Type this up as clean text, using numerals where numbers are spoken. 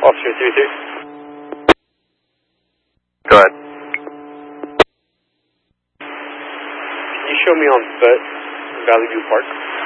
Officer 33. Go ahead. Can you show me on foot in Valley View Park?